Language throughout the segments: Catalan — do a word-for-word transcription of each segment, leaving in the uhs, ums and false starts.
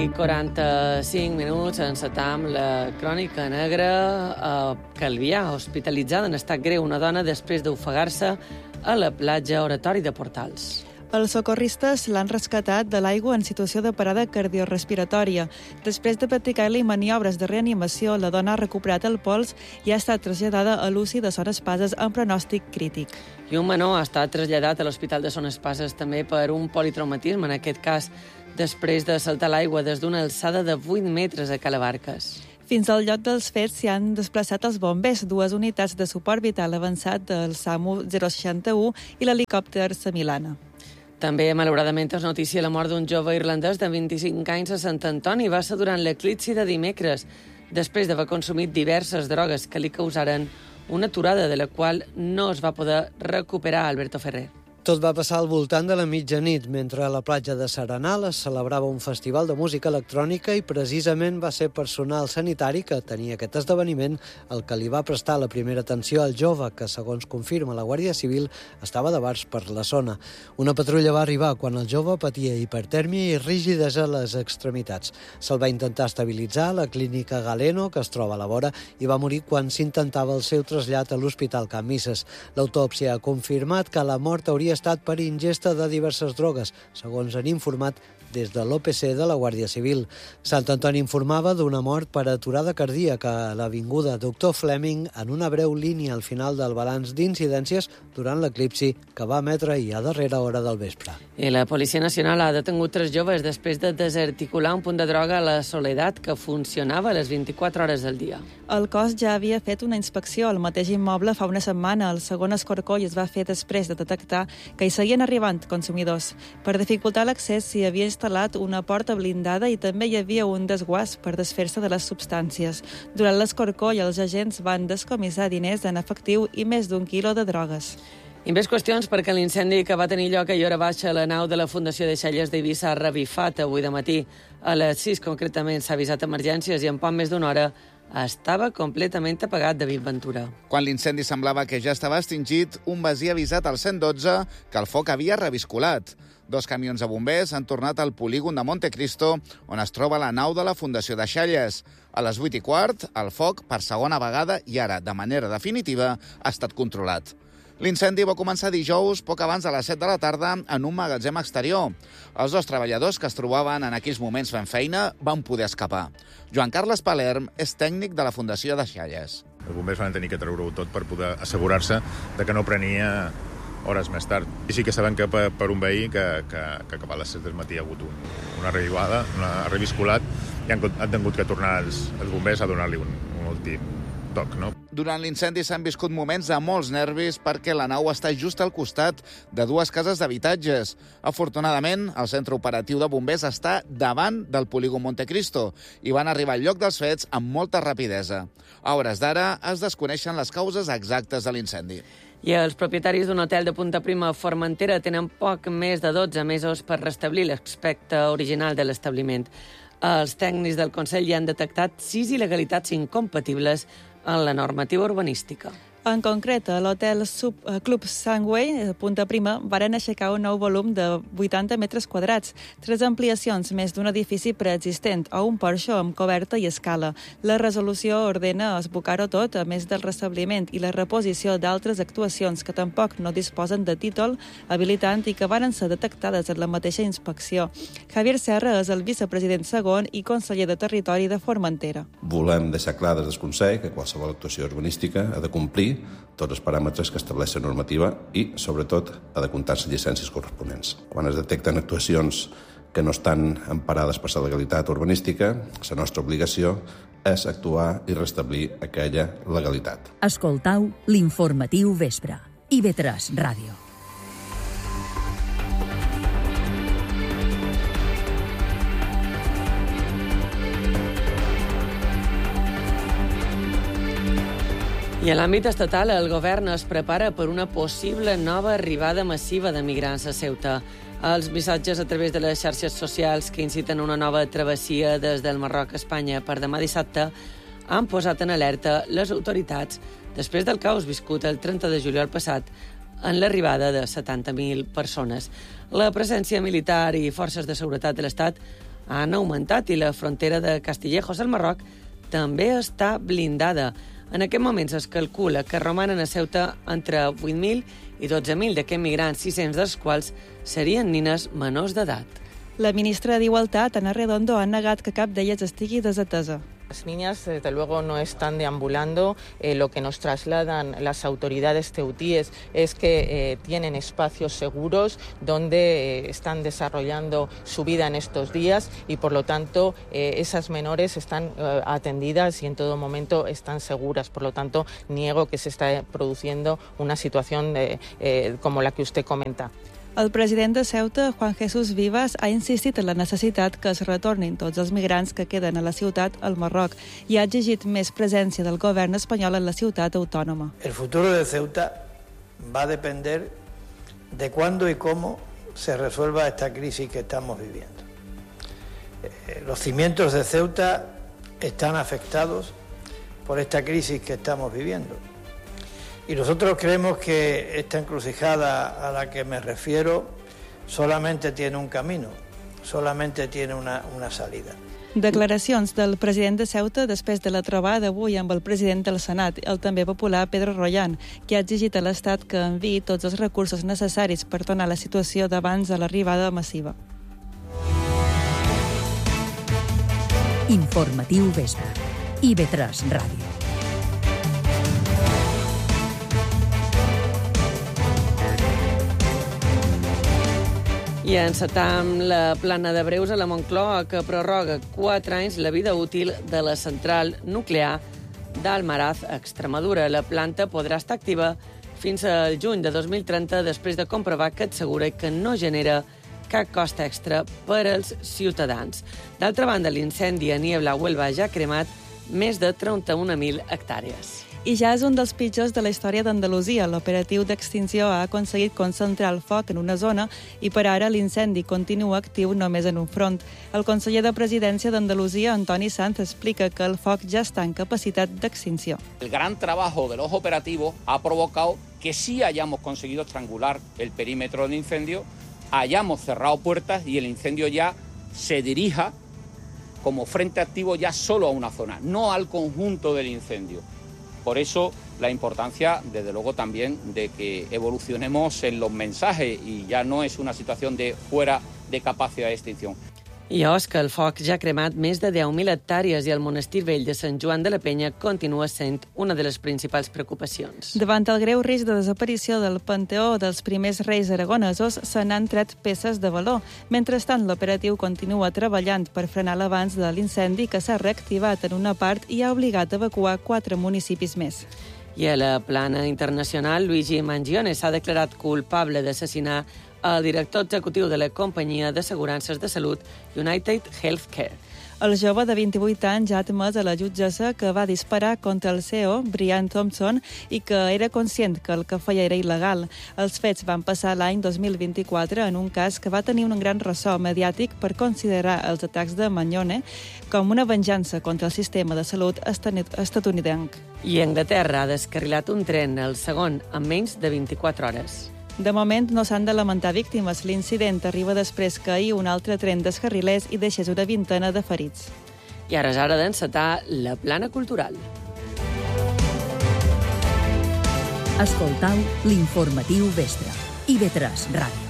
quaranta-cinc minuts encetam la crònica negra a Calvià, hospitalitzada en estat greu una dona després d'ofegar-se a la platja Oratori de Portals. Els socorristes l'han rescatat de l'aigua en situació de parada cardiorespiratòria. Després de practicar-li maniobres de reanimació, la dona ha recuperat el pols i ha estat traslladada a l'U C I de Son Espases amb pronòstic crític. I un menor ha estat traslladat a l'Hospital de Son Espases també per un politraumatisme, en aquest cas després de saltar l'aigua des d'una alçada de vuit metres a Calabarques. Fins al lloc dels fets s'hi han desplaçat els bombers, dues unitats de suport vital avançat del SAMU zero seixanta u i l'helicòpter Samilana. També, malauradament, es noticia la mort d'un jove irlandès de vint-i-cinc anys a Sant Antoni. Va ser durant l'eclipsi de dimecres, després d'haver consumit diverses drogues que li causaren una aturada de la qual no es va poder recuperar Alberto Ferrer. Tot va passar al voltant de la mitjanit, mentre a la platja de Serenal es celebrava un festival de música electrònica i precisament va ser personal sanitari que tenia aquest esdeveniment el que li va prestar la primera atenció al jove, que, segons confirma la Guàrdia Civil, estava de bars per la zona. Una patrulla va arribar quan el jove patia hipertèrmia i rígidesa a les extremitats. Se'l va intentar estabilitzar a la clínica Galeno, que es troba a la vora, i va morir quan s'intentava el seu trasllat a l'Hospital Can Misses. L'autòpsia ha confirmat que la mort hauria estat per ingesta de diverses drogues, segons han informat des de l'O P C de la Guàrdia Civil. Sant Antoni informava d'una mort per aturada cardíaca a l'avinguda Doctor Fleming en una breu línia al final del balanç d'incidències durant l'eclipsi que va emetre ahir a darrera hora del vespre. I la Policia Nacional ha detengut tres joves després de desarticular un punt de droga a la Soledat que funcionava a les vint-i-quatre hores del dia. El cos ja havia fet una inspecció al mateix immoble fa una setmana. El segon escorcoll es va fer després de detectar que hi seguien arribant consumidors. Per dificultar l'accés s'hi havia instal·lat una porta blindada i també hi havia un desguàs per desfer-se de les substàncies. Durant l'escorcoll, els agents van descomissar diners en efectiu i més d'un quilo de drogues. I més qüestions perquè l'incendi que va tenir lloc a Llora Baixa a la nau de la Fundació de Xelles d'Eivissa ha revifat avui de matí. A les sis, concretament, s'ha avisat emergències i en poc més d'una hora estava completament apagat, David Ventura. Quan l'incendi semblava que ja estava extingit, un veí ha avisat al cent dotze que el foc havia reviscolat. Dos camions de bombers han tornat al polígon de Montecristo, on es troba la nau de la Fundació de Xelles. A les vuit i quart, el foc, per segona vegada i ara de manera definitiva, ha estat controlat. L'incendi va començar dijous, poc abans de les set de la tarda, en un magatzem exterior. Els dos treballadors que es trobaven en aquells moments fent feina van poder escapar. Joan Carles Palerm és tècnic de la Fundació de Xelles. Els bombers van tenir que treure-ho tot per poder assegurar-se de que no prenia hores més tard. I sí que sabem que per, per un veí que, que, que cap a les set del matí ha hagut un, una revivada, una reviscolat, i han, han tingut que tornar els, els bombers a donar-li un, un últim toc, no? Durant l'incendi s'han viscut moments de molts nervis perquè la nau està just al costat de dues cases d'habitatges. Afortunadament, el centre operatiu de bombers està davant del polígon Montecristo i van arribar al lloc dels fets amb molta rapidesa. A hores d'ara es desconeixen les causes exactes de l'incendi. I els propietaris d'un hotel de Punta Prima a Formentera tenen poc més de dotze mesos per restablir l'aspecte original de l'establiment. Els tècnics del Consell hi han detectat sis il·legalitats incompatibles en la normativa urbanística. En concret, a l'hotel Club Sunway, a Punta Prima, varen aixecar un nou volum de vuitanta metres quadrats, tres ampliacions més d'un edifici preexistent o un porxo amb coberta i escala. La resolució ordena esbocar-ho tot, a més del restabliment i la reposició d'altres actuacions que tampoc no disposen de títol habilitant i que varen ser detectades en la mateixa inspecció. Javier Serra és el vicepresident segon i conseller de Territori de Formentera. Volem deixar clar des del Consell que qualsevol actuació urbanística ha de complir tots els paràmetres que estableix la normativa i, sobretot, ha de comptar-se llicències corresponents. Quan es detecten actuacions que no estan emparades per la legalitat urbanística, la nostra obligació és actuar i restablir aquella legalitat. Escoltau l'informatiu vespre. I ve tres Ràdio. I a l'àmbit estatal, el govern es prepara per una possible nova arribada massiva de migrants a Ceuta. Els missatges a través de les xarxes socials que inciten una nova travessia des del Marroc a Espanya per demà dissabte han posat en alerta les autoritats després del caos viscut el trenta de juliol passat en l'arribada de setanta mil persones. La presència militar i forces de seguretat de l'Estat han augmentat i la frontera de Castillejos al Marroc també està blindada. En aquest moment es calcula que romanen a Ceuta entre vuit mil i dotze mil d'aquests migrants, sis-cents dels quals serien nines menors d'edat. La ministra d'Igualtat, Ana Redondo, ha negat que cap d'elles estigui desatesa. Las niñas, desde luego, no están deambulando. Eh, lo que nos trasladan las autoridades ceutíes es que eh, tienen espacios seguros donde eh, están desarrollando su vida en estos días y, por lo tanto, eh, esas menores están eh, atendidas y en todo momento están seguras. Por lo tanto, niego que se está produciendo una situación de, eh, como la que usted comenta. El president de Ceuta, Juan Jesús Vivas, ha insistit en la necessitat que es retornin tots els migrants que queden a la ciutat al Marroc i ha exigit més presència del govern espanyol en la ciutat autònoma. El futuro de Ceuta va a depender de cuándo y cómo se resuelva esta crisis que estamos viviendo. Los cimientos de Ceuta están afectados por esta crisis que estamos viviendo. Y nosotros creemos que esta encrucijada a la que me refiero solamente tiene un camino, solamente tiene una, una salida. Declaracions del president de Ceuta després de la trobada avui amb el president del Senat, el també popular Pedro Rollán, que ha exigit a l'Estat que enviï tots els recursos necessaris per tornar a la situació d'abans de l'arribada massiva. Informatiu Vespre. I ve tres Ràdio. I encetam la plana de breus a la Moncloa, que prorroga quatre anys la vida útil de la central nuclear d'Almaraz, a Extremadura. La planta podrà estar activa fins al juny de dos mil trenta, després de comprovar que assegura que no genera cap cost extra per als ciutadans. D'altra banda, l'incendi a Niebla, Huelva, ja ha cremat més de trenta-un mil hectàrees. I ja és un dels pitjors de la història d'Andalusia. L'operatiu d'extinció ha aconseguit concentrar el foc en una zona i per ara l'incendi continua actiu només en un front. El conseller de Presidència d'Andalusia, Antoni Sanz, explica que el foc ja està en capacitat d'extinció. El gran trabajo de los operativos ha provocado que sí hayamos conseguido estrangular el perímetro del incendio, hayamos cerrado puertas y el incendio ya se dirija como frente activo ya solo a una zona, no al conjunto del incendio. Por eso la importancia, desde luego, también de que evolucionemos en los mensajes y ya no es una situación de fuera de capacidad de extinción. I és que el foc ja ha cremat més de deu mil hectàrees i el monestir vell de Sant Joan de la Penya continua sent una de les principals preocupacions. Davant el greu risc de desaparició del panteó dels primers reis aragonesos, se n'han tret peces de valor. Mentrestant, l'operatiu continua treballant per frenar l'avanç de l'incendi, que s'ha reactivat en una part i ha obligat a evacuar quatre municipis més. I a la plana internacional, Luigi Mangione s'ha declarat culpable d'assassinar el director executiu de la companyia d'assegurances de salut United Healthcare. El jove de vint-i-vuit anys ha admès a la jutgessa que va disparar contra el C E O, Brian Thompson, i que era conscient que el que feia era il·legal. Els fets van passar l'any dos mil vint-i-quatre en un cas que va tenir un gran ressò mediàtic per considerar els atacs de Mangione com una venjança contra el sistema de salut estatunidenc. I Anglaterra ha descarrilat un tren, el segon, en menys de vint-i-quatre hores. De moment no s'han de lamentar víctimes. L'incident arriba després que ahir un altre tren descarrilés i deixés una vintena de ferits. I ara és hora d'encetar la plana cultural. Escoltau l'informatiu Vespre. I ve tres Ràdio.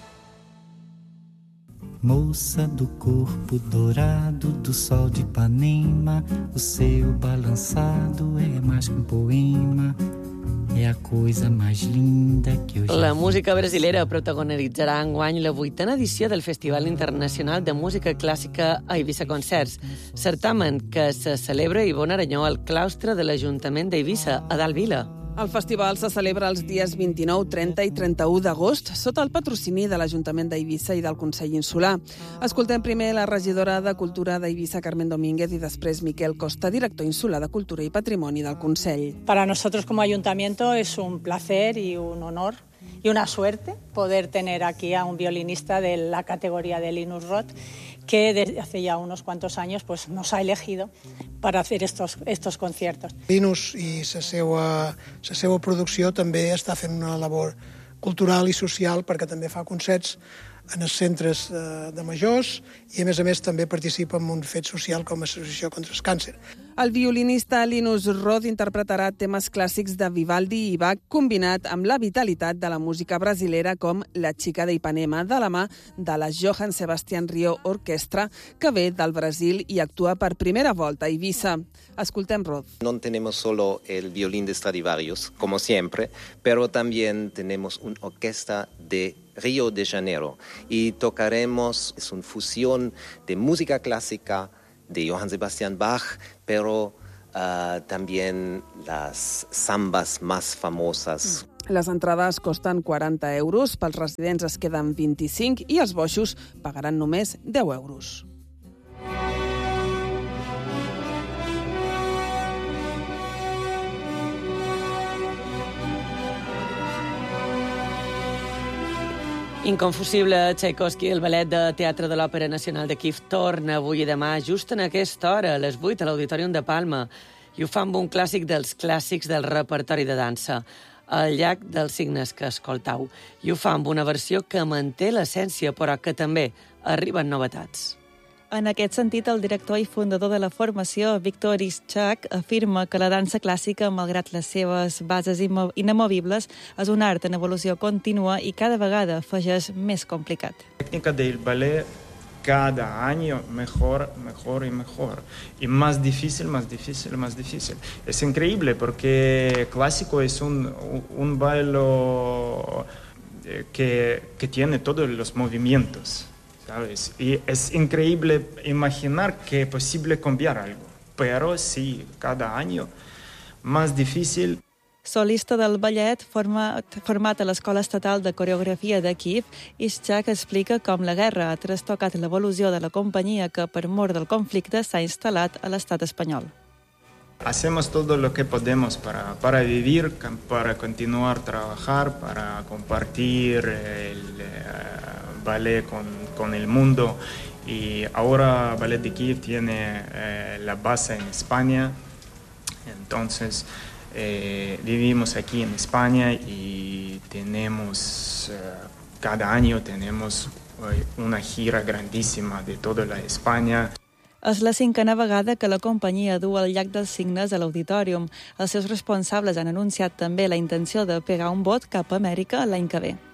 Moça do corpo dourado do sol de Ipanema, o seu balançado é mais que um poema. É a coisa mais linda que eu já vi. La música brasilera protagonitzarà enguany la vuitena edició del Festival Internacional de Música Clàssica a Eivissa Concerts, certamen que se celebra a Ivonne Aranyó al claustre de l'Ajuntament d'Eivissa, a Dalt Vila. El festival se celebra els dies vint-i-nou, trenta i trenta-u d'agost sota el patrocini de l'Ajuntament d'Eivissa i del Consell Insular. Escoltem primer la regidora de Cultura d'Eivissa, Carmen Domínguez, i després Miquel Costa, director insular de Cultura i Patrimoni del Consell. Para nosotros como ayuntamiento es un placer y un honor y una suerte poder tener aquí a un violinista de la categoría de Linus Roth, que desde hace ya unos cuantos años pues, nos ha elegido para hacer estos, estos conciertos. Linus i la seva, la seva producció també està fent una labor cultural i social perquè també fa concerts en els centres de majors i, a més a més, també participa en un fet social com a Associació contra el Càncer. El violinista Linus Roth interpretarà temes clàssics de Vivaldi i Bach combinat amb la vitalitat de la música brasilera com La Chica de Ipanema, de la mà de la Johann Sebastian Rio Orquestra, que ve del Brasil i actua per primera volta a Eivissa. Escoltem Roth. No tenemos solo el violín de Stradivarius, como siempre, pero también tenemos una orquesta de Río de Janeiro y tocaremos, es una fusión de música clásica de Johann Sebastian Bach, pero uh, también las zambas más famosas. Les entrades costen quaranta euros, pels residents es queden vint-i-cinc i els boixos pagaran només deu euros. Inconfusible, Tchaikovsky, el ballet de Teatre de l'Òpera Nacional de Kíev torna avui i demà just en aquesta hora, a les vuit, a l'Auditorium de Palma. I ho fa amb un clàssic dels clàssics del repertori de dansa, El llac dels signes que escoltau. I ho fa amb una versió que manté l'essència, però que també arriben novetats. En aquest sentit, el director i fundador de la formació, Viktor Ischak, afirma que la dansa clàssica, malgrat les seves bases inamovibles, és un art en evolució contínua i cada vegada afegeix més complicat. La técnica del ballet cada año mejor, mejor y mejor. Y más difícil, más difícil, más difícil. Es increíble porque clásico es un, un baile que, que tiene todos los movimientos, ¿sabes? Y es increíble imaginar que es posible cambiar algo. Pero sí, cada año más difícil. Solista del ballet, format, format a l'Escola Estatal de Coreografia de Kíev, Ischak explica com la guerra ha trastocat l'evolució de la companyia que, per mor del conflicte, s'ha instal·lat a l'estat espanyol. Hacemos todo lo que podemos para, para vivir, para continuar a trabajar, para compartir el uh, ballet con, con el mundo. Y ahora Ballet de Kíev tiene eh, la base en España, entonces eh, vivimos aquí en España y tenemos, eh, cada año tenemos eh, una gira grandísima de toda la España. És la cinquena vegada que la companyia du el llac dels signes a l'Auditorium. Els seus responsables han anunciat també la intenció de pegar un bot cap a Amèrica l'any que ve.